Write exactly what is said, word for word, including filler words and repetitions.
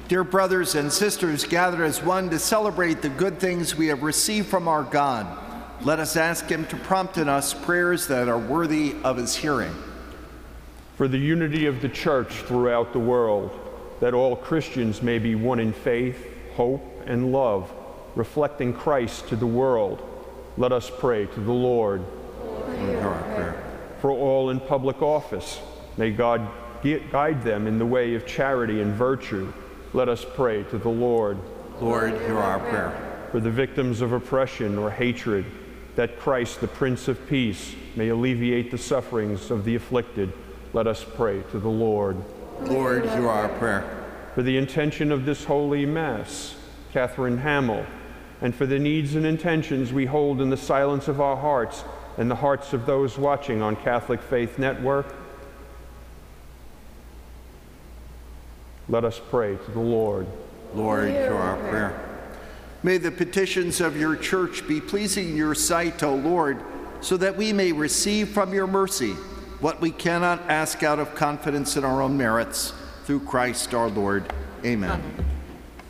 Dear brothers and sisters gathered as one to celebrate the good things we have received from our God, let us ask him to prompt in us prayers that are worthy of his hearing. For the unity of the Church throughout the world, that all Christians may be one in faith, hope, and love, reflecting Christ to the world, let us pray to the Lord. Lord, hear our prayer. For all in public office, may God guide them in the way of charity and virtue, let us pray to the Lord. Lord, hear our prayer. For the victims of oppression or hatred, that Christ, the Prince of Peace, may alleviate the sufferings of the afflicted, let us pray to the Lord. Lord, hear our prayer. For the intention of this holy Mass, Catherine Hamill, and for the needs and intentions we hold in the silence of our hearts and the hearts of those watching on Catholic Faith Network, let us pray to the Lord. Lord, hear our prayer. May the petitions of your church be pleasing in your sight, O Lord, so that we may receive from your mercy what we cannot ask out of confidence in our own merits, through Christ our Lord. Amen. Amen.